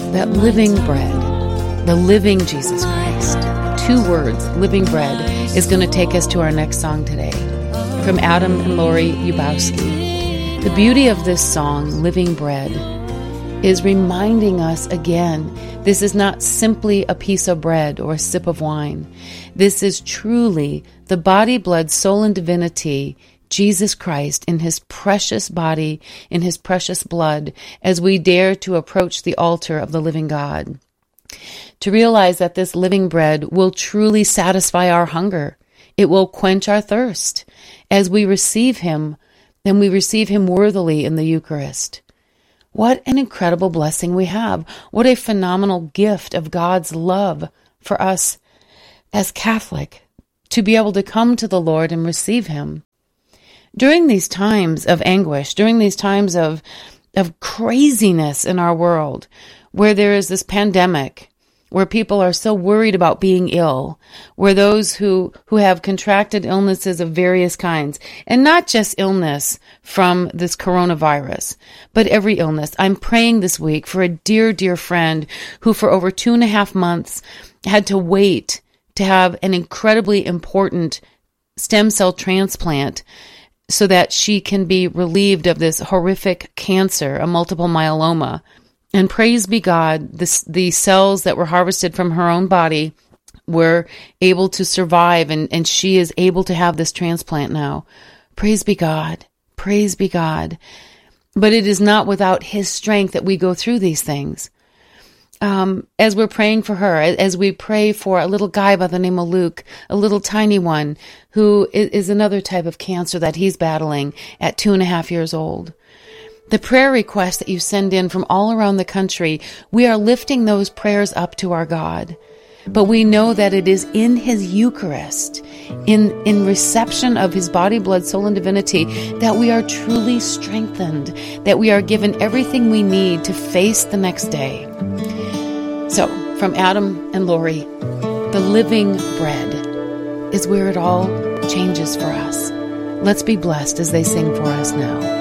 that living bread, the living Jesus Christ. 2 words, living bread, is going to take us to our next song today from Adam and Lori Yubowski. The beauty of this song, Living Bread, is reminding us again, this is not simply a piece of bread or a sip of wine. This is truly the body, blood, soul, and divinity, Jesus Christ in his precious body, in his precious blood, as we dare to approach the altar of the living God. To realize that this living bread will truly satisfy our hunger. It will quench our thirst. As we receive him, then we receive him worthily in the Eucharist. What an incredible blessing we have. What a phenomenal gift of God's love for us as Catholic to be able to come to the Lord and receive him. During these times of anguish, during these times of craziness in our world, where there is this pandemic, where people are so worried about being ill, where those who have contracted illnesses of various kinds, and not just illness from this coronavirus, but every illness. I'm praying this week for a dear, dear friend who for over 2.5 months had to wait to have an incredibly important stem cell transplant so that she can be relieved of this horrific cancer, a multiple myeloma. And praise be God, the cells that were harvested from her own body were able to survive, and she is able to have this transplant now. Praise be God. Praise be God. But it is not without his strength that we go through these things. As we're praying for her, as we pray for a little guy by the name of Luke, a little tiny one, who is another type of cancer that he's battling at 2.5 years old. The prayer requests that you send in from all around the country, we are lifting those prayers up to our God. But we know that it is in his Eucharist, in reception of his body, blood, soul, and divinity, that we are truly strengthened, that we are given everything we need to face the next day. So, from Adam and Lori, the living bread is where it all changes for us. Let's be blessed as they sing for us now.